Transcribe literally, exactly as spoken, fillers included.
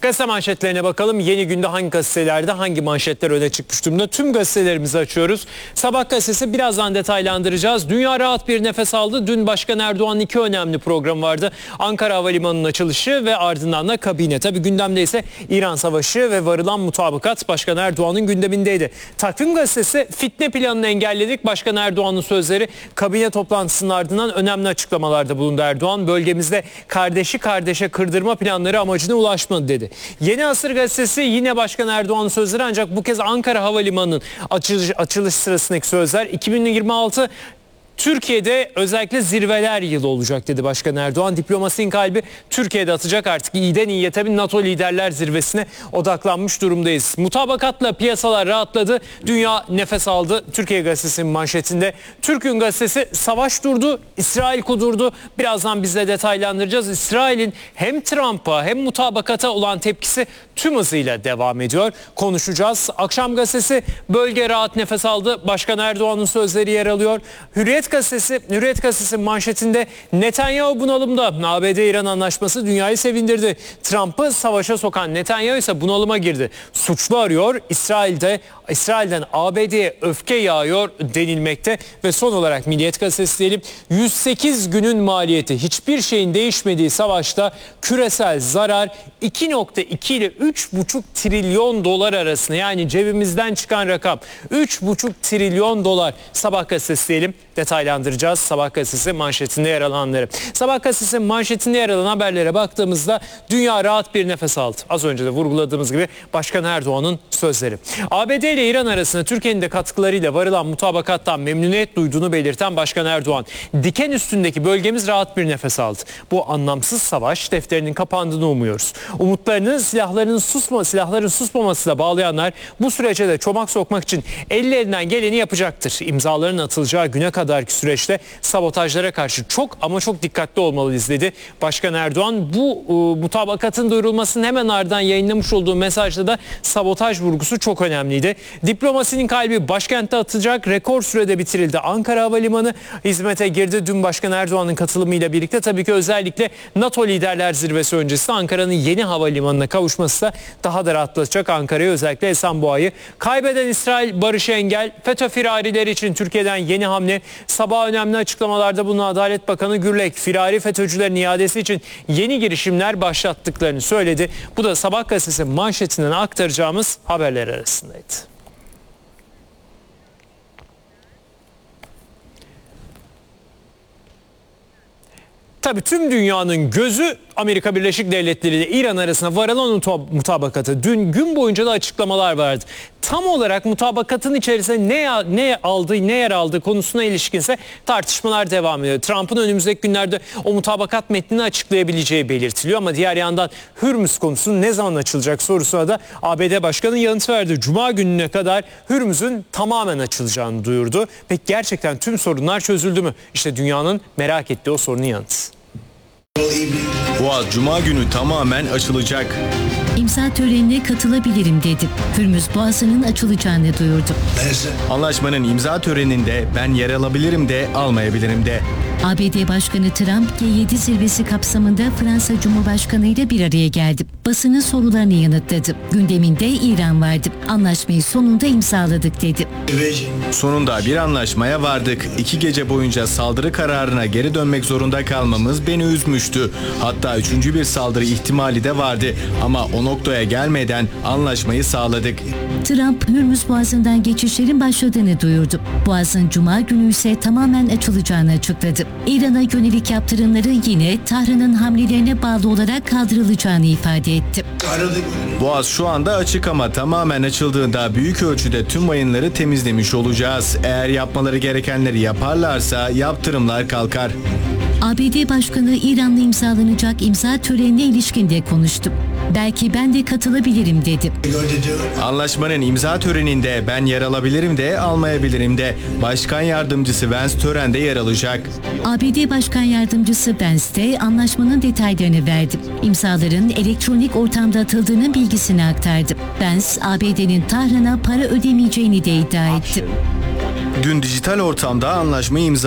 Gazete manşetlerine bakalım. Yeni günde hangi gazetelerde hangi manşetler öne çıkmış durumda? Tüm gazetelerimizi açıyoruz. Sabah gazetesi birazdan detaylandıracağız. Dünya rahat bir nefes aldı. Dün Başkan Erdoğan'ın iki önemli programı vardı. Ankara Havalimanı'nın açılışı ve ardından da kabine. Tabii gündemde ise İran Savaşı ve varılan mutabakat Başkan Erdoğan'ın gündemindeydi. Takvim gazetesi fitne planını engelledik. Başkan Erdoğan'ın sözleri kabine toplantısının ardından önemli açıklamalarda bulundu Erdoğan. Bölgemizde kardeşi kardeşe kırdırma planları amacına ulaşmadı dedi. Yeni Asır gazetesi yine Başkan Erdoğan'ın sözleri ancak bu kez Ankara Havalimanı'nın açılış, açılış sırasındaki sözler. iki bin yirmi altı Türkiye'de özellikle zirveler yılı olacak dedi Başkan Erdoğan. Diplomasinin kalbi Türkiye'de atacak, artık iyiden iyiye tabii NATO liderler zirvesine odaklanmış durumdayız. Mutabakatla piyasalar rahatladı, dünya nefes aldı. Türkiye Gazetesi'nin manşetinde. Türk'ün gazetesi savaş durdu, İsrail kudurdu. Birazdan biz de detaylandıracağız. İsrail'in hem Trump'a hem mutabakata olan tepkisi tüm hızıyla devam ediyor. Konuşacağız. Akşam gazetesi bölge rahat nefes aldı. Başkan Erdoğan'ın sözleri yer alıyor. Hürriyet gazetesi, Hürriyet gazetesi manşetinde Netanyahu bunalımda. A B D-İran anlaşması dünyayı sevindirdi. Trump'ı savaşa sokan Netanyahu ise bunalıma girdi. Suçlu arıyor. İsrail'de İsrail'den A B D'ye öfke yağıyor denilmekte ve son olarak Milliyet gazetesi diyelim. yüz sekiz günün maliyeti, hiçbir şeyin değişmediği savaşta küresel zarar iki nokta iki ile üç buçuk trilyon dolar arasında, yani cebimizden çıkan rakam üç buçuk trilyon dolar. Sabah gazetesi diyelim, detaylandıracağız Sabah gazetesi manşetinde yer alanları. Sabah gazetesi manşetinde yer alan haberlere baktığımızda dünya rahat bir nefes aldı. Az önce de vurguladığımız gibi Başkan Erdoğan'ın sözleri. A B D ile İran arasında Türkiye'nin de katkılarıyla varılan mutabakattan memnuniyet duyduğunu belirten Başkan Erdoğan, diken üstündeki bölgemiz rahat bir nefes aldı. Bu anlamsız savaş defterinin kapandığını umuyoruz. Umutlarını silahların susma, silahların susmamasıyla bağlayanlar bu sürece de çomak sokmak için ellerinden geleni yapacaktır. İmzaların atılacağı güne kadarki süreçte sabotajlara karşı çok ama çok dikkatli olmalıyız dedi Başkan Erdoğan. Bu e, mutabakatın duyurulmasının hemen ardından yayınlamış olduğu mesajda da sabotaj vurgusu çok önemliydi. Diplomasinin kalbi başkentte atacak, rekor sürede bitirildi. Ankara Havalimanı hizmete girdi. Dün Başkan Erdoğan'ın katılımıyla birlikte tabii ki özellikle NATO liderler zirvesi öncesi Ankara'nın yeni havalimanına kavuşması da daha da rahatlatacak Ankara'yı, özellikle Esenboğa'yı. Kaybeden İsrail barışı engel, FETÖ firarileri için Türkiye'den yeni hamle. Sabah önemli açıklamalarda bulunan Adalet Bakanı Gürlek, firari FETÖ'cülerin iadesi için yeni girişimler başlattıklarını söyledi. Bu da Sabah gazetesi manşetinden aktaracağımız haberler arasındaydı. Tabii tüm dünyanın gözü Amerika Birleşik Devletleri ile İran arasında varılan mutabakatı. Dün gün boyunca da açıklamalar vardı. Tam olarak mutabakatın içerisinde ne ne aldığı, ne yer aldığı konusuna ilişkinse tartışmalar devam ediyor. Trump'ın önümüzdeki günlerde o mutabakat metnini açıklayabileceği belirtiliyor ama diğer yandan Hürmüz konusunun ne zaman açılacak sorusuna da A B D Başkanı yanıt verdi. Cuma gününe kadar Hürmüz'ün tamamen açılacağını duyurdu. Peki gerçekten tüm sorunlar çözüldü mü? İşte dünyanın merak ettiği o sorunun yanıtı. Boğaz Cuma günü tamamen açılacak. İmza törenine katılabilirim dedi. Hürmüz Boğazı'nın açılacağını duyurdu. Anlaşmanın imza töreninde ben yer alabilirim de almayabilirim de. A B D Başkanı Trump G yedi zirvesi kapsamında Fransa Cumhurbaşkanı ile bir araya geldi. Basının sorularını yanıtladı. Gündeminde İran vardı. Anlaşmayı sonunda imzaladık dedi. Sonunda bir anlaşmaya vardık. İki gece boyunca saldırı kararına geri dönmek zorunda kalmamız beni üzmüştü. Hatta üçüncü bir saldırı ihtimali de vardı. Ama o noktaya gelmeden anlaşmayı sağladık. Trump, Hürmüz Boğazı'ndan geçişlerin başladığını duyurdu. Boğaz'ın Cuma günü ise tamamen açılacağını açıkladı. İran'a yönelik yaptırımları yine Tahran'ın hamlelerine bağlı olarak kaldırılacağını ifade etti. Boğaz şu anda açık ama tamamen açıldığında büyük ölçüde tüm mayınları temizlemiş olacağız. Eğer yapmaları gerekenleri yaparlarsa yaptırımlar kalkar. A B D Başkanı İran'la imzalanacak imza törenine ilişkin de konuştu. Belki ben de katılabilirim dedi. Anlaşmanın imza töreninde ben yer alabilirim de almayabilirim de. Başkan Yardımcısı Vance törende yer alacak. A B D Başkan Yardımcısı Vance de anlaşmanın detaylarını verdi. İmzaların elektronik ortamda atıldığının bilgisini aktardı. Vance, A B D'nin Tahran'a para ödemeyeceğini de iddia etti. Dün dijital ortamda anlaşmayı imza